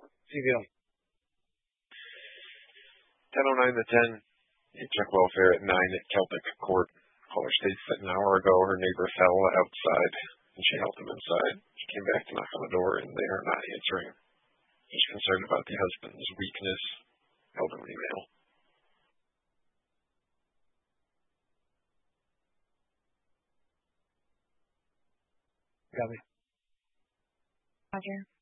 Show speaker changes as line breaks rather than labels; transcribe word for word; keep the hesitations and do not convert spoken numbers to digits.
C V L.
ten oh nine to ten. You check welfare at nine at Celtic Court. Caller states that an hour ago her neighbor fell outside and she helped him inside. She came back to knock on the door and they are not answering. She's concerned about the husband's weakness. Elderly male.
Gabby.
Roger.